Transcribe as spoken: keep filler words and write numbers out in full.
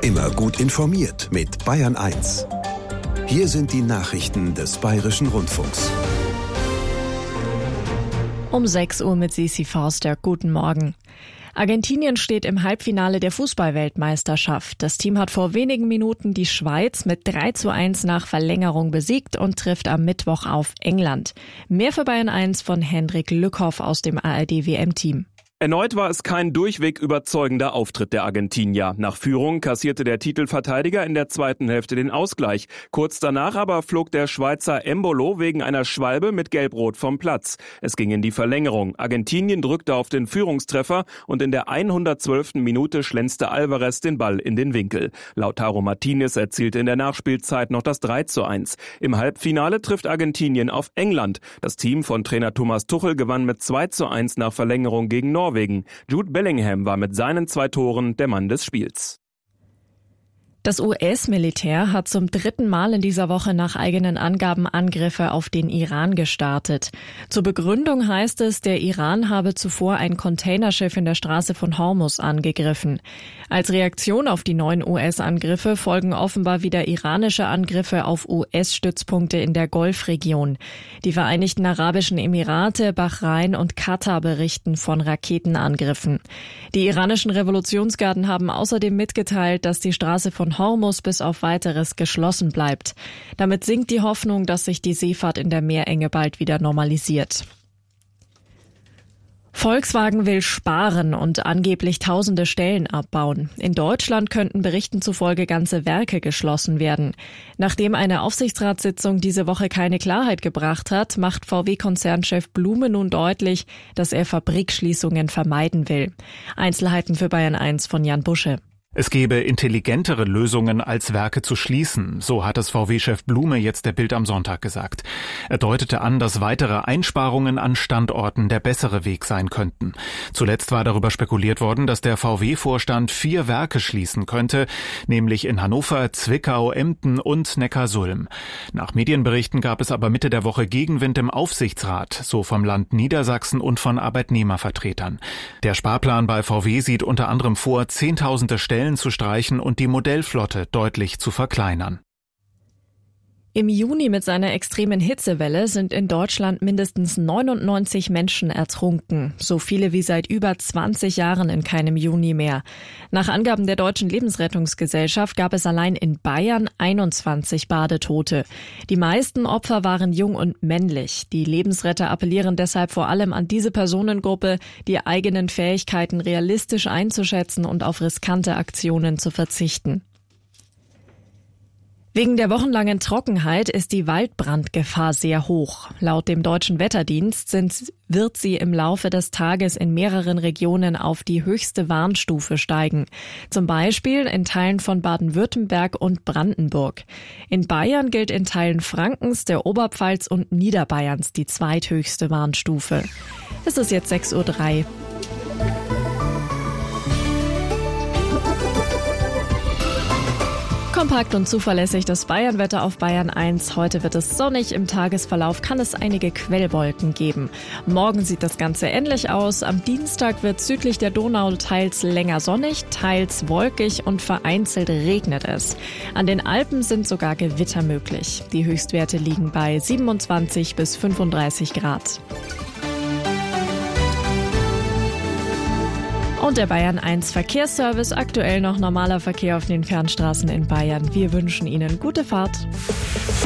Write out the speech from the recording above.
Immer gut informiert mit Bayern eins. Hier sind die Nachrichten des Bayerischen Rundfunks. Um sechs Uhr mit Sisi Forster. Guten Morgen. Argentinien steht im Halbfinale der Fußball-Weltmeisterschaft. Das Team hat vor wenigen Minuten die Schweiz mit drei zu eins nach Verlängerung besiegt und trifft am Mittwoch auf England. Mehr für Bayern eins von Hendrik Lückhoff aus dem A R D-W M-Team. Erneut war es kein durchweg überzeugender Auftritt der Argentinier. Nach Führung kassierte der Titelverteidiger in der zweiten Hälfte den Ausgleich. Kurz danach aber flog der Schweizer Embolo wegen einer Schwalbe mit Gelb-Rot vom Platz. Es ging in die Verlängerung. Argentinien drückte auf den Führungstreffer und in der hundertzwölften Minute schlänzte Alvarez den Ball in den Winkel. Lautaro Martinez erzielte in der Nachspielzeit noch das drei zu eins. Im Halbfinale trifft Argentinien auf England. Das Team von Trainer Thomas Tuchel gewann mit zwei zu eins nach Verlängerung gegen Norwegen. Jude Bellingham war mit seinen zwei Toren der Mann des Spiels. Das U S-Militär hat zum dritten Mal in dieser Woche nach eigenen Angaben Angriffe auf den Iran gestartet. Zur Begründung heißt es, der Iran habe zuvor ein Containerschiff in der Straße von Hormuz angegriffen. Als Reaktion auf die neuen U S-Angriffe folgen offenbar wieder iranische Angriffe auf U S-Stützpunkte in der Golfregion. Die Vereinigten Arabischen Emirate, Bahrain und Katar berichten von Raketenangriffen. Die iranischen Revolutionsgarden haben außerdem mitgeteilt, dass die Straße von Hormuz bis auf Weiteres geschlossen bleibt. Damit sinkt die Hoffnung, dass sich die Seefahrt in der Meerenge bald wieder normalisiert. Volkswagen will sparen und angeblich tausende Stellen abbauen. In Deutschland könnten Berichten zufolge ganze Werke geschlossen werden. Nachdem eine Aufsichtsratssitzung diese Woche keine Klarheit gebracht hat, macht V W-Konzernchef Blume nun deutlich, dass er Fabrikschließungen vermeiden will. Einzelheiten für Bayern eins von Jan Busche. Es gebe intelligentere Lösungen, als Werke zu schließen, so hat es V W-Chef Blume jetzt der Bild am Sonntag gesagt. Er deutete an, dass weitere Einsparungen an Standorten der bessere Weg sein könnten. Zuletzt war darüber spekuliert worden, dass der V W-Vorstand vier Werke schließen könnte, nämlich in Hannover, Zwickau, Emden und Neckarsulm. Nach Medienberichten gab es aber Mitte der Woche Gegenwind im Aufsichtsrat, so vom Land Niedersachsen und von Arbeitnehmervertretern. Der Sparplan bei V W sieht unter anderem vor, zehntausende Stellen zu streichen und die Modellflotte deutlich zu verkleinern. Im Juni mit seiner extremen Hitzewelle sind in Deutschland mindestens neunundneunzig Menschen ertrunken. So viele wie seit über zwanzig Jahren in keinem Juni mehr. Nach Angaben der Deutschen Lebensrettungsgesellschaft gab es allein in Bayern einundzwanzig Badetote. Die meisten Opfer waren jung und männlich. Die Lebensretter appellieren deshalb vor allem an diese Personengruppe, die eigenen Fähigkeiten realistisch einzuschätzen und auf riskante Aktionen zu verzichten. Wegen der wochenlangen Trockenheit ist die Waldbrandgefahr sehr hoch. Laut dem Deutschen Wetterdienst sind, wird sie im Laufe des Tages in mehreren Regionen auf die höchste Warnstufe steigen. Zum Beispiel in Teilen von Baden-Württemberg und Brandenburg. In Bayern gilt in Teilen Frankens, der Oberpfalz und Niederbayerns die zweithöchste Warnstufe. Es ist jetzt sechs Uhr drei. Kompakt und zuverlässig das Bayernwetter auf Bayern eins. Heute wird es sonnig, im Tagesverlauf kann es einige Quellwolken geben. Morgen sieht das Ganze ähnlich aus. Am Dienstag wird südlich der Donau teils länger sonnig, teils wolkig und vereinzelt regnet es. An den Alpen sind sogar Gewitter möglich. Die Höchstwerte liegen bei siebenundzwanzig bis fünfunddreißig Grad. Und der Bayern eins Verkehrsservice, aktuell noch normaler Verkehr auf den Fernstraßen in Bayern. Wir wünschen Ihnen gute Fahrt.